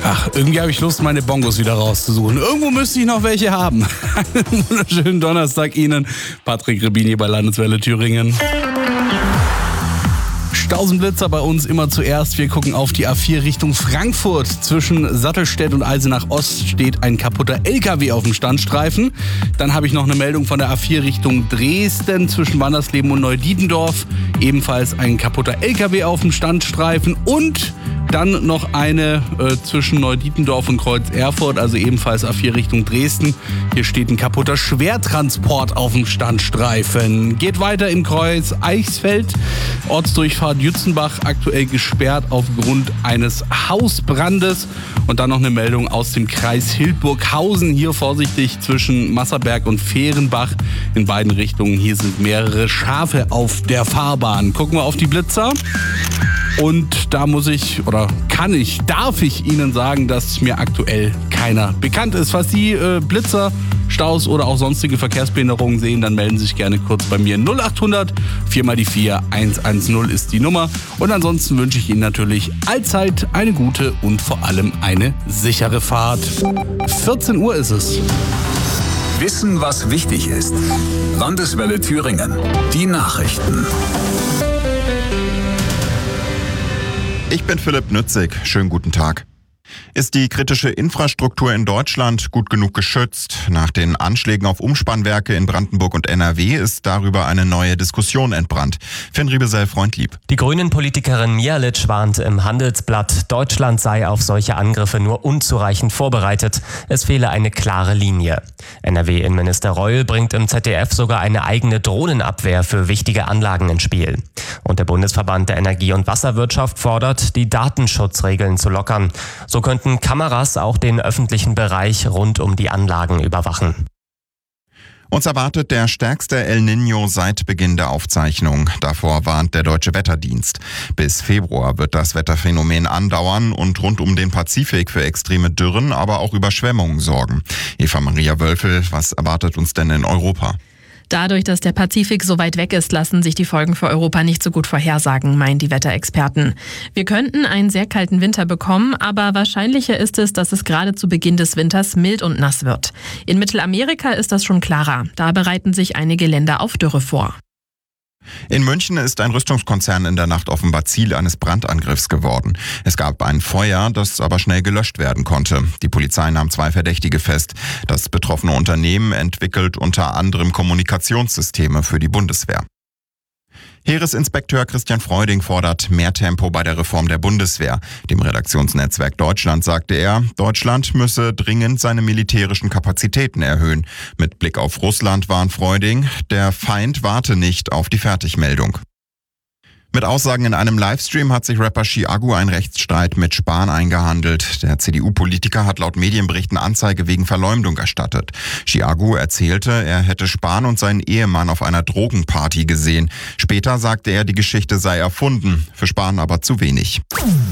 Ach, irgendwie habe ich Lust, meine Bongos wieder rauszusuchen. Irgendwo müsste ich noch welche haben. Einen wunderschönen Donnerstag Ihnen. Patrick Rebini bei Landeswelle Thüringen. Stausenblitzer bei uns immer zuerst. Wir gucken auf die A4 Richtung Frankfurt. Zwischen Sattelstedt und Eisenach Ost steht ein kaputter LKW auf dem Standstreifen. Dann habe ich noch eine Meldung von der A4 Richtung Dresden. Zwischen Wandersleben und Neudietendorf ebenfalls ein kaputter LKW auf dem Standstreifen. Und dann noch eine zwischen Neudietendorf und Kreuz Erfurt, also ebenfalls A4 Richtung Dresden. Hier steht ein kaputter Schwertransport auf dem Standstreifen. Geht weiter im Kreuz Eichsfeld. Ortsdurchfahrt Jützenbach aktuell gesperrt aufgrund eines Hausbrandes. Und dann noch eine Meldung aus dem Kreis Hildburghausen. Hier vorsichtig zwischen Masserberg und Fehrenbach in beiden Richtungen. Hier sind mehrere Schafe auf der Fahrbahn. Gucken wir auf die Blitzer. Und da darf ich Ihnen sagen, dass mir aktuell keiner bekannt ist. Was Sie Blitzer, Staus oder auch sonstige Verkehrsbehinderungen sehen, dann melden Sie sich gerne kurz bei mir. 0800 4x4 110 ist die Nummer. Und ansonsten wünsche ich Ihnen natürlich allzeit eine gute und vor allem eine sichere Fahrt. 14 Uhr ist es. Wissen, was wichtig ist. Landeswelle Thüringen. Die Nachrichten. Ich bin Philipp Nützig. Schönen guten Tag. Ist die kritische Infrastruktur in Deutschland gut genug geschützt? Nach den Anschlägen auf Umspannwerke in Brandenburg und NRW ist darüber eine neue Diskussion entbrannt. Finn Riebesell-Freundlieb. Die Grünen-Politikerin Mihalic warnt im Handelsblatt, Deutschland sei auf solche Angriffe nur unzureichend vorbereitet. Es fehle eine klare Linie. NRW-Innenminister Reul bringt im ZDF sogar eine eigene Drohnenabwehr für wichtige Anlagen ins Spiel. Und der Bundesverband der Energie- und Wasserwirtschaft fordert, die Datenschutzregeln zu lockern. So könnten Kameras auch den öffentlichen Bereich rund um die Anlagen überwachen. Uns erwartet der stärkste El Niño seit Beginn der Aufzeichnung. Davor warnt der Deutsche Wetterdienst. Bis Februar wird das Wetterphänomen andauern und rund um den Pazifik für extreme Dürren, aber auch Überschwemmungen sorgen. Eva Maria Wölfel, was erwartet uns denn in Europa? Dadurch, dass der Pazifik so weit weg ist, lassen sich die Folgen für Europa nicht so gut vorhersagen, meinen die Wetterexperten. Wir könnten einen sehr kalten Winter bekommen, aber wahrscheinlicher ist es, dass es gerade zu Beginn des Winters mild und nass wird. In Mittelamerika ist das schon klarer. Da bereiten sich einige Länder auf Dürre vor. In München ist ein Rüstungskonzern in der Nacht offenbar Ziel eines Brandangriffs geworden. Es gab ein Feuer, das aber schnell gelöscht werden konnte. Die Polizei nahm 2 Verdächtige fest. Das betroffene Unternehmen entwickelt unter anderem Kommunikationssysteme für die Bundeswehr. Heeresinspekteur Christian Freuding fordert mehr Tempo bei der Reform der Bundeswehr. Dem Redaktionsnetzwerk Deutschland sagte er, Deutschland müsse dringend seine militärischen Kapazitäten erhöhen. Mit Blick auf Russland warnt Freuding, der Feind warte nicht auf die Fertigmeldung. Mit Aussagen in einem Livestream hat sich Rapper Chiago einen Rechtsstreit mit Spahn eingehandelt. Der CDU-Politiker hat laut Medienberichten Anzeige wegen Verleumdung erstattet. Chiago erzählte, er hätte Spahn und seinen Ehemann auf einer Drogenparty gesehen. Später sagte er, die Geschichte sei erfunden, für Spahn aber zu wenig.